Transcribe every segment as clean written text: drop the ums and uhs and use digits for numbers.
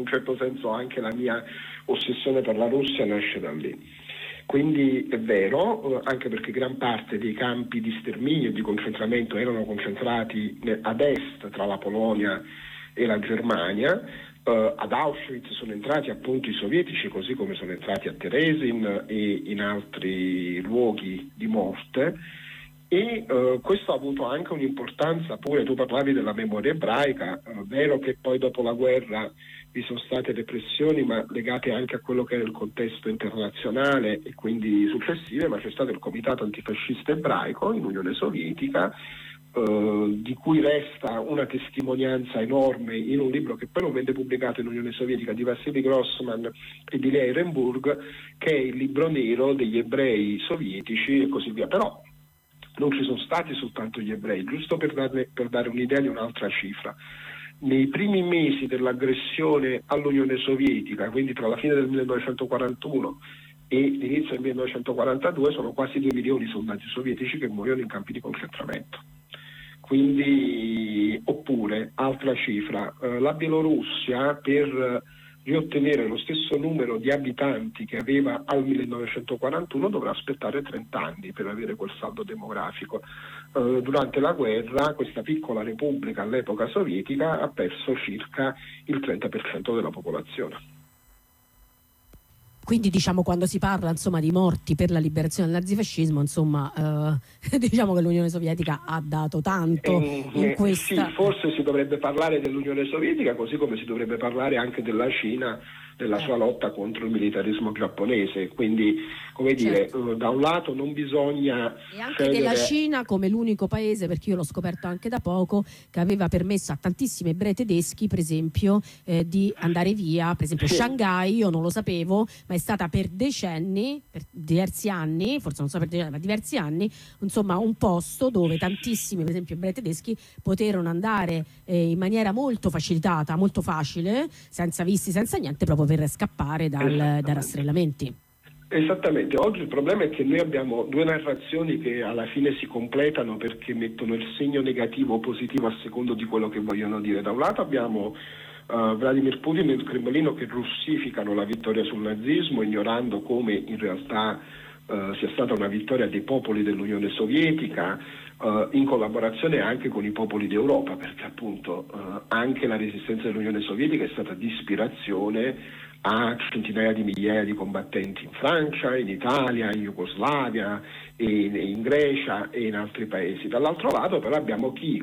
certo senso anche la mia ossessione per la Russia nasce da lì. Quindi è vero, anche perché gran parte dei campi di sterminio e di concentramento erano concentrati ad est, tra la Polonia e la Germania. Ad Auschwitz sono entrati appunto i sovietici, così come sono entrati a Terezin e in altri luoghi di morte. E questo ha avuto anche un'importanza, pure tu parlavi della memoria ebraica, vero che poi dopo la guerra vi sono state repressioni, ma legate anche a quello che era il contesto internazionale e quindi successive, ma c'è stato il Comitato Antifascista Ebraico in Unione Sovietica, di cui resta una testimonianza enorme in un libro che poi non venne pubblicato in Unione Sovietica, di Vassili Grossman e di Lea Ehrenburg, che è il libro nero degli ebrei sovietici e così via. Però non ci sono stati soltanto gli ebrei, giusto per dare un'idea di un'altra cifra. Nei primi mesi dell'aggressione all'Unione Sovietica, quindi tra la fine del 1941 e l'inizio del 1942, sono quasi 2 milioni di soldati sovietici che muoiono in campi di concentramento. Quindi, oppure, altra cifra, la Bielorussia per riottenere lo stesso numero di abitanti che aveva al 1941 dovrà aspettare 30 anni per avere quel saldo demografico. Durante la guerra questa piccola repubblica all'epoca sovietica ha perso circa il 30% della popolazione. Quindi diciamo, quando si parla insomma di morti per la liberazione dal nazifascismo, insomma diciamo che l'Unione Sovietica ha dato tanto in questa... Sì, forse si dovrebbe parlare dell'Unione Sovietica, così come si dovrebbe parlare anche della Cina, della sua lotta contro il militarismo giapponese. Quindi, come dire, da un lato non bisogna... E anche della Cina come l'unico paese, perché io l'ho scoperto anche da poco, che aveva permesso a tantissimi ebrei tedeschi, per esempio, di andare via. Per esempio Shanghai, io non lo sapevo, ma è stata per decenni, per diversi anni, forse non so per decenni, ma diversi anni, insomma un posto dove tantissimi, per esempio, ebrei tedeschi poterono andare in maniera molto facilitata, molto facile, senza visti, senza niente, proprio per scappare dai rastrellamenti. Esattamente, oggi il problema è che noi abbiamo due narrazioni che alla fine si completano perché mettono il segno negativo o positivo a secondo di quello che vogliono dire. Da un lato abbiamo Vladimir Putin e il Cremlino che russificano la vittoria sul nazismo, ignorando come in realtà sia stata una vittoria dei popoli dell'Unione Sovietica, in collaborazione anche con i popoli d'Europa, perché appunto anche la resistenza dell'Unione Sovietica è stata di ispirazione a centinaia di migliaia di combattenti in Francia, in Italia, in Jugoslavia, in Grecia e in altri paesi. Dall'altro lato però abbiamo chi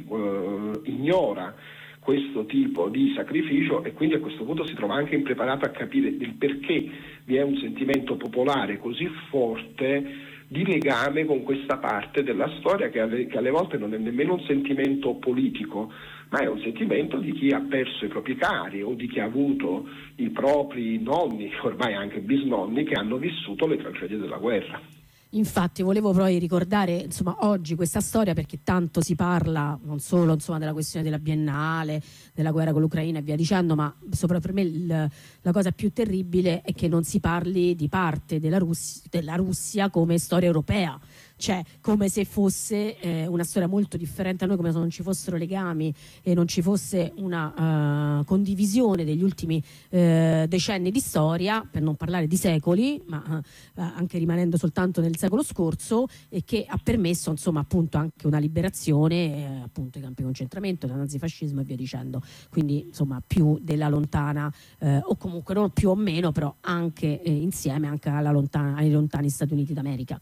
ignora questo tipo di sacrificio e quindi a questo punto si trova anche impreparato a capire il perché vi è un sentimento popolare così forte di legame con questa parte della storia che alle volte non è nemmeno un sentimento politico, ma è un sentimento di chi ha perso i propri cari o di chi ha avuto i propri nonni, ormai anche bisnonni, che hanno vissuto le tragedie della guerra. Infatti volevo poi ricordare insomma oggi questa storia perché tanto si parla non solo insomma della questione della Biennale, della guerra con l'Ucraina e via dicendo, ma sopra per me la cosa più terribile è che non si parli di parte della Russia come storia europea, cioè come se fosse una storia molto differente a noi, come se non ci fossero legami e non ci fosse una condivisione degli ultimi decenni di storia, per non parlare di secoli, ma anche rimanendo soltanto nel secolo scorso, e che ha permesso insomma appunto anche una liberazione appunto i campi di concentramento, dal nazifascismo e via dicendo, quindi insomma più della lontana o comunque non più o meno però anche insieme anche ai lontani Stati Uniti d'America.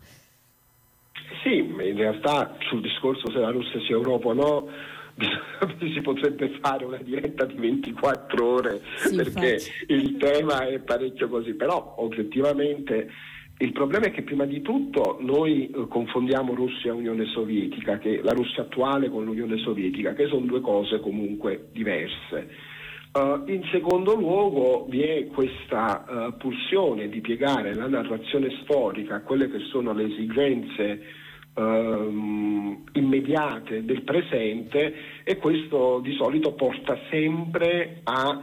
Sì, in realtà sul discorso se la Russia sia Europa o no si potrebbe fare una diretta di 24 ore, sì, perché il tema è parecchio così, però oggettivamente il problema è che prima di tutto noi confondiamo Russia e Unione Sovietica, che la Russia attuale con l'Unione Sovietica, che sono due cose comunque diverse. In secondo luogo vi è questa pulsione di piegare la narrazione storica a quelle che sono le esigenze immediate del presente, e questo di solito porta sempre a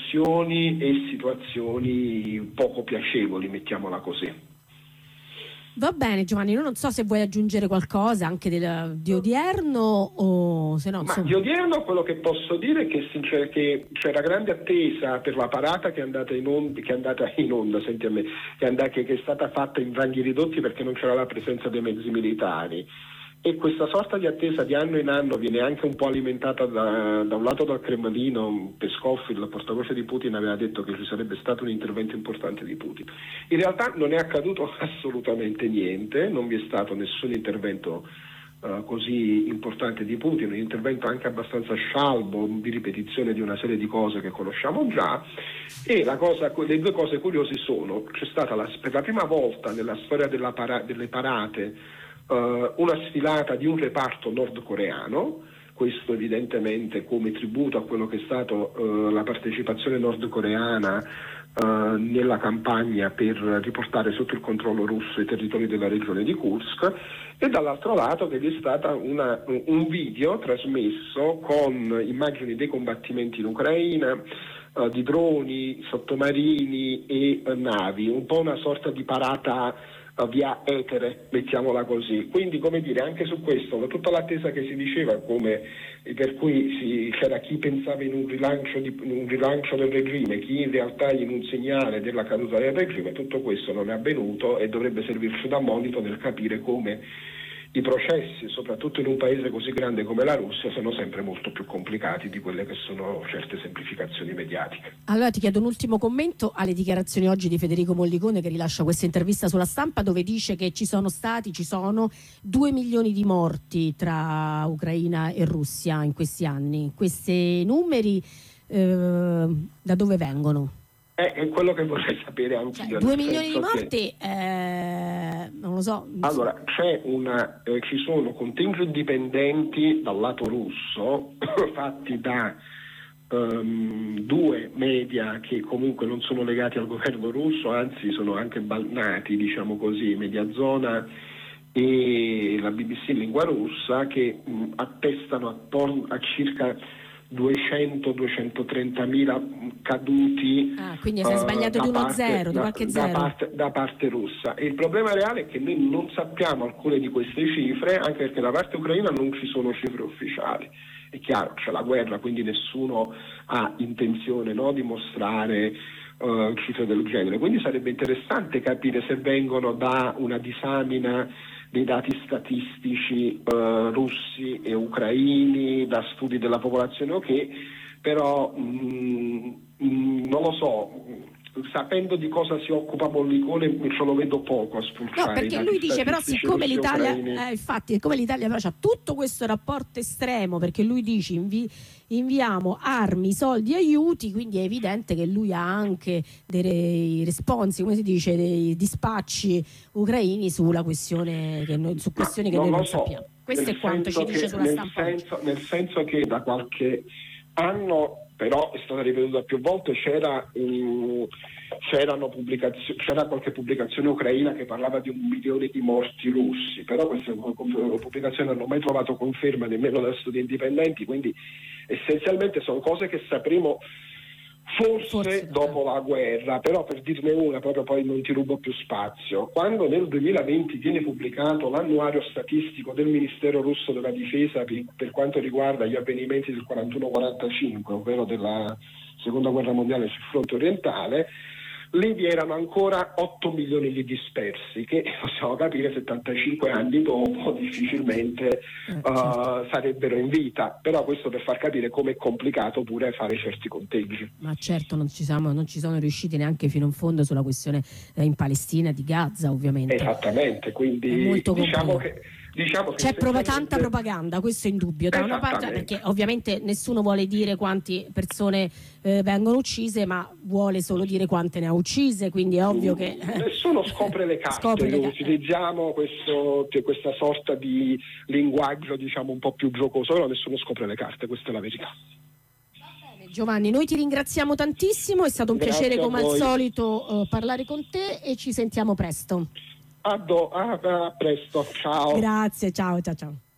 distorsioni e situazioni poco piacevoli, mettiamola così. Va bene Giovanni, non so se vuoi aggiungere qualcosa anche di odierno o se no. Ma di odierno quello che posso dire è che c'era grande attesa per la parata che è andata in onda, senti a me, che è stata fatta in ranghi ridotti perché non c'era la presenza dei mezzi militari. E questa sorta di attesa di anno in anno viene anche un po' alimentata da un lato dal Cremlino. Peskov, il portavoce di Putin, aveva detto che ci sarebbe stato un intervento importante di Putin. In realtà non è accaduto assolutamente niente, non vi è stato nessun intervento così importante di Putin, un intervento anche abbastanza scialbo, di ripetizione di una serie di cose che conosciamo già. E le due cose curiose sono: c'è stata per la prima volta nella storia delle parate una sfilata di un reparto nordcoreano, questo evidentemente come tributo a quello che è stato la partecipazione nordcoreana nella campagna per riportare sotto il controllo russo i territori della regione di Kursk, e dall'altro lato che vi è stato un video trasmesso con immagini dei combattimenti in Ucraina, di droni, sottomarini e navi, un po' una sorta di parata via etere, mettiamola così. Quindi, come dire, anche su questo, tutta l'attesa che si diceva, per cui c'era chi pensava in un rilancio del regime, chi in realtà in un segnale della caduta del regime, tutto questo non è avvenuto e dovrebbe servirci da monito nel capire come i processi, soprattutto in un paese così grande come la Russia, sono sempre molto più complicati di quelle che sono certe semplificazioni mediatiche. Allora ti chiedo un ultimo commento alle dichiarazioni oggi di Federico Mollicone, che rilascia questa intervista sulla Stampa dove dice che ci sono 2 milioni di morti tra Ucraina e Russia in questi anni. Questi numeri da dove vengono? È quello che vorrei sapere anche io. 2 milioni di morti, non lo so. Allora, ci sono conteggi indipendenti dal lato russo fatti da due media che comunque non sono legati al governo russo, anzi sono anche balnati, diciamo così, Mediazona e la BBC in lingua russa, che attestano attorno a circa 200-230 mila caduti. Quindi si è sbagliato di 1-0, di qualche zero. Da parte russa. E il problema reale è che noi non sappiamo alcune di queste cifre, anche perché da parte ucraina non ci sono cifre ufficiali. È chiaro, c'è la guerra, quindi nessuno ha intenzione di mostrare cifre del genere. Quindi sarebbe interessante capire se vengono da una disamina dei dati statistici russi e ucraini, da studi della popolazione, però non lo so, sapendo di cosa si occupa Mollicone ce lo vedo poco a spulciare. No, perché lui dice però siccome l'Italia siccome l'Italia però c'ha tutto questo rapporto estremo, perché lui dice inviamo armi, soldi, aiuti, quindi è evidente che lui ha anche dei responsi, come si dice, dei dispacci ucraini sulla questione su questioni che noi non sappiamo. Questo è quanto ci dice sulla Stampa. Nel senso che da qualche anno, però è stata ripetuta più volte, c'era qualche pubblicazione ucraina che parlava di 1 milione di morti russi, però queste pubblicazioni non hanno mai trovato conferma nemmeno da studi indipendenti, quindi essenzialmente sono cose che sapremo forse dopo la guerra. Però, per dirne una, proprio poi non ti rubo più spazio, quando nel 2020 viene pubblicato l'annuario statistico del Ministero russo della Difesa per quanto riguarda gli avvenimenti del 41-45, ovvero della Seconda Guerra Mondiale sul fronte orientale, lì vi erano ancora 8 milioni di dispersi, che possiamo capire 75 anni dopo difficilmente sarebbero in vita. Però questo per far capire come è complicato pure fare certi conteggi. Ma certo non ci sono riusciti neanche fino in fondo sulla questione in Palestina, di Gaza, ovviamente. Esattamente, quindi diciamo che c'è tanta propaganda, questo è indubbio, da una parte, perché ovviamente nessuno vuole dire quante persone vengono uccise, ma vuole solo dire quante ne ha uccise, quindi è ovvio che nessuno scopre le carte. Utilizziamo questa sorta di linguaggio, diciamo, un po' più giocoso, però nessuno scopre le carte, questa è la verità. Giovanni, noi ti ringraziamo tantissimo, è stato un piacere come al solito parlare con te e ci sentiamo presto. A presto, ciao. Grazie, ciao.